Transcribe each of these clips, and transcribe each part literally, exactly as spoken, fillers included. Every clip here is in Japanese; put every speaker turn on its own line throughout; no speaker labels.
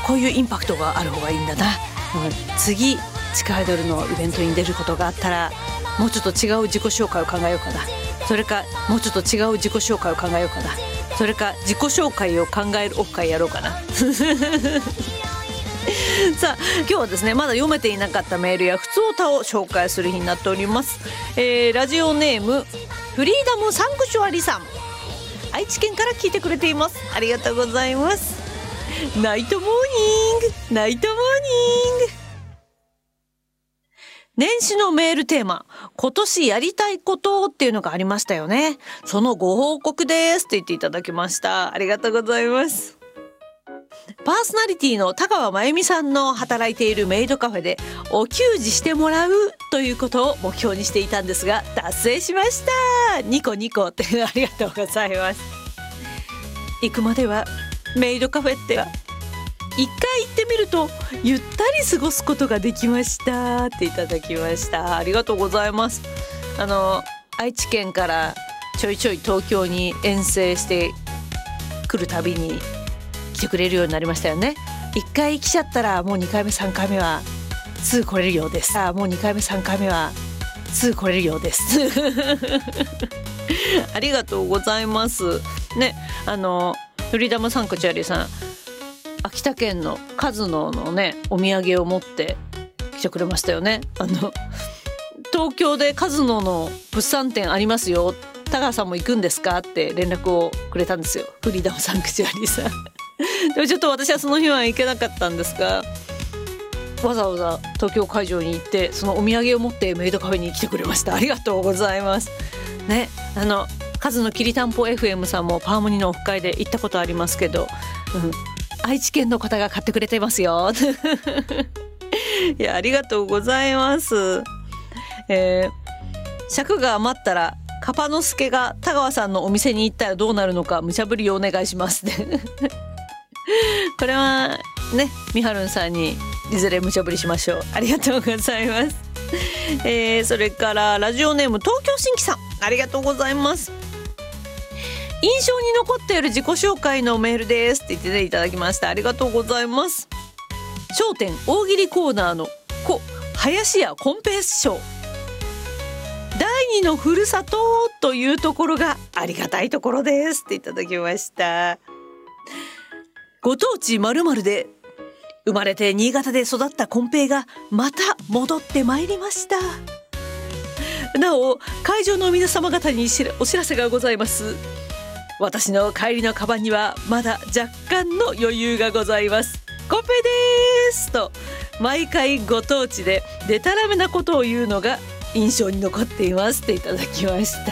こういうインパクトがある方がいいんだな、うん、次地下アイドルのイベントに出ることがあったらもうちょっと違う自己紹介を考えようかな、それかもうちょっと違う自己紹介を考えようかな、それか自己紹介を考えるオフ会やろうかなさあ今日はですねまだ読めていなかったメールやふつおたを紹介する日になっております、えー、ラジオネームフリーダムサンクチュアリさん、愛知県から聞いてくれています。ありがとうございます。ナイトモーニングナイトモーニング。年始のメールテーマ、今年やりたいことっていうのがありましたよね。そのご報告ですって言っていただきました。ありがとうございます。パーソナリティの田川真由美さんの働いているメイドカフェでお給仕してもらうということを目標にしていたんですが達成しました。ニコニコってありがとうございます。行くまではメイドカフェっては一回行ってみるとゆったり過ごすことができましたっていただきました。ありがとうございます。あの愛知県からちょいちょい東京に遠征してくるたびに来てくれるようになりましたよね。一回来ちゃったらもうにかいめさんかいめはすぐ来れるようです。あもうにかいめさんかいめはすぐ来れるようですありがとうございますね。あのフリーダムサンクチュアリさん、秋田県のカズノのねお土産を持って来てくれましたよね。あの東京でカズノの物産展ありますよ、田川さんも行くんですかって連絡をくれたんですよ、フリーダムサンクチュアリさんでもちょっと私はその日は行けなかったんですが、わざわざ東京会場に行ってそのお土産を持ってメイドカフェに来てくれました。ありがとうございますね。あのカズのきりたんぽ エフエム さんもパーモニのオフ会で行ったことありますけど、うん、愛知県の方が買ってくれてますよいやありがとうございます、えー、尺が余ったらカパノスケが田川さんのお店に行ったらどうなるのか無茶ぶりをお願いしますねこれはねみはるんさんにいずれ無茶ぶりしましょう。ありがとうございます、えー、それからラジオネーム東京新規さん、ありがとうございます。印象に残っている自己紹介のメールですって言っていただきました。ありがとうございます。笑点大喜利コーナーの子林家コンペイ師匠、第二のふるさとというところがありがたいところですっていただきました。ご当地〇〇で生まれて新潟で育ったコンペイがまた戻ってまいりました。なお会場の皆様方にお知らせがございます。私の帰りのカバンにはまだ若干の余裕がございます。コンペイですと毎回ご当地でデタラメなことを言うのが印象に残っていますっていただきました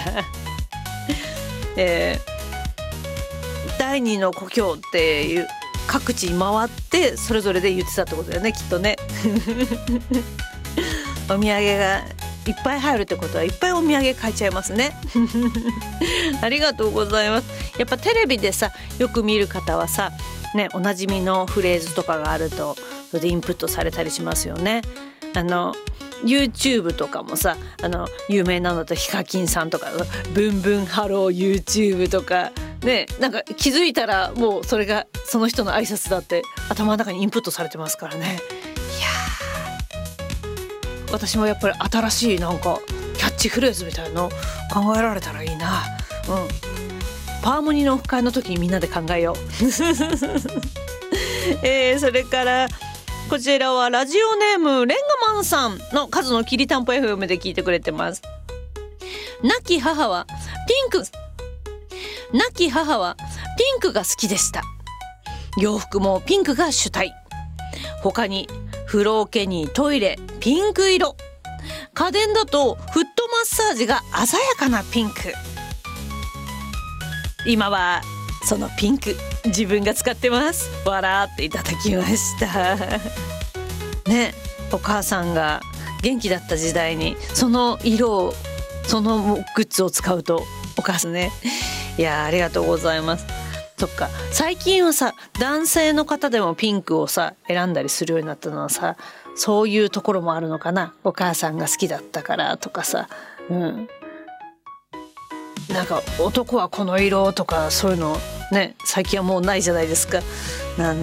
えー、第二の故郷っていう各地に回ってそれぞれで言ってたってことだよねきっとねお土産がいっぱい入るってことはいっぱいお土産買えちゃいますねありがとうございます。やっぱテレビでさよく見る方はさねおなじみのフレーズとかがあるとそれでインプットされたりしますよね。あの YouTube とかもさあの有名なのだとヒカキンさんとかブンブンハロー YouTube とかね、なんか気づいたらもうそれがその人の挨拶だって頭の中にインプットされてますからね。いや私もやっぱり新しいなんかキャッチフレーズみたいなの考えられたらいいな。うんパーモニのオフ会の時にみんなで考えよう、えー、それからこちらはラジオネームレンガマンさんの数のきりたんぽ エフエム で聞いてくれてます。亡き母はピンク亡き母はピンクが好きでした。洋服もピンクが主体。他に風呂桶にトイレピンク色、家電だとフットマッサージが鮮やかなピンク。今はそのピンク自分が使ってます。笑っていただきましたね。お母さんが元気だった時代にその色をそのグッズを使うとお母さんね、いやありがとうございます。そっか最近はさ男性の方でもピンクをさ選んだりするようになったのはさそういうところもあるのかな。お母さんが好きだったからとかさ、うんなんか男はこの色とかそういうのね最近はもうないじゃないですか。なん